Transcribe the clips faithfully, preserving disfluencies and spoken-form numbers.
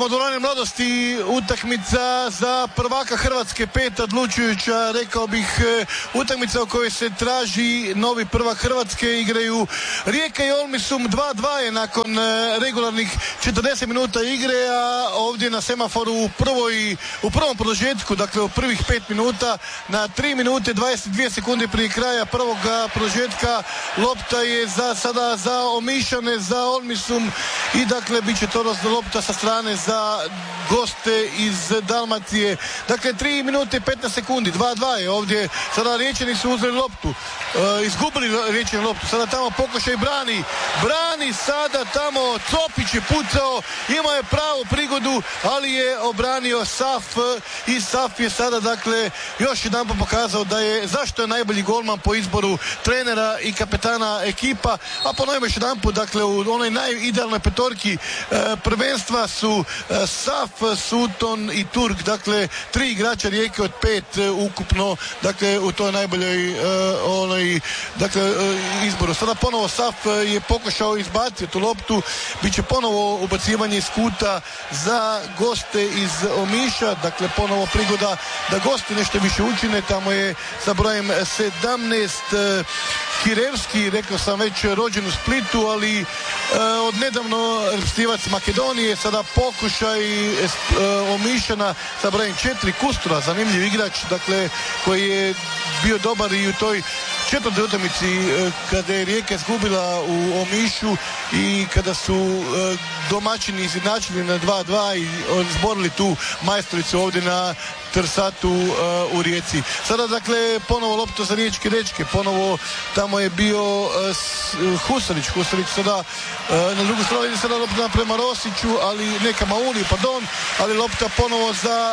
u dvorani Mladosti, utakmica za prvaka Hrvatske, pet odlučujuća, rekao bih, utakmica u kojoj se traži novi prvak Hrvatske. Igraju Rijeka i Olmisum, dva dva je nakon regularnih četrdeset minuta igre, a ovdje na semaforu u, prvoj, u prvom produžetku, dakle u prvih pet minuta, na tri minute dvadeset dvije sekunde prije kraja prvog produžetka, lopta je za sada za Omišane, za Olmisum, i dakle bit će to lopta sa strane za goste iz Dalmacije. Dakle tri minute i petnaest sekundi, dva dva je ovdje. Sada Riječani su uzeli loptu, e, izgubili Riječani loptu, sada tamo pokušaj brani brani sada tamo Copić je pucao, imao je pravu prigodu, ali je obranio Saf, i Saf je sada dakle još jedan pokazao da je, zašto je najbolji golman po izboru trenera i kapetana ekipa. A ponovimo još jedan put, dakle u onoj najidealnoj petorki e, prvenstva su e, Saf, Sutton i Turk, dakle tri igrača Rijeke od pet e, ukupno, dakle u toj najboljoj e, onoj dakle e, izboru. Sada ponovo Saf je pokušao izbaciti tu loptu, bit će ponovo ubacivanje iz kuta za goste iz Omiša, dakle ponovo prigoda da gosti nešto više učine. Tamo je sa brojem sedamnaest e, Kirevski, rekao sam već, rođen u Splitu, ali e, od nedavno reprezentativac Makedonije. Sada pokušaj e, Omišana sa brojem četiri Kustura, zanimljiv igrač, dakle koji je bio dobar i u toj četvrtoj utakmici e, kada je Rijeka izgubila u Omišu i kada su e, domaćini izjednačili na dva dva i zborili tu majstoricu ovdje na Trsatu uh, u Rijeci. Sada dakle ponovo lopta za riječke dečke, ponovo tamo je bio uh, Husarić, Husarić sada uh, na drugu stranu ide sada lopta prema Rosiću, ali neka Mauli, pardon, ali lopta ponovo za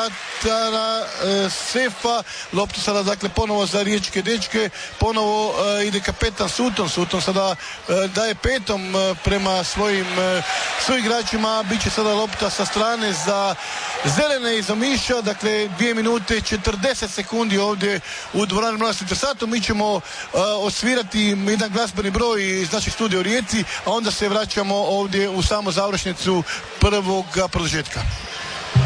vratara uh, Sefa, lopta sada dakle ponovo za riječke dečke, ponovo uh, ide kapetan Sutton, Sutton sada uh, daje petom uh, prema svojim uh, svojim igračima, bit će sada lopta sa strane za zelene iz Omiša, dakle dvije minute četrdeset sekundi ovdje u dvorani Mladosti Trsatu. Mi ćemo uh, osvirati jedan glazbeni broj iz naših studija u Rijeci, a onda se vraćamo ovdje u samu završnicu prvog produžetka.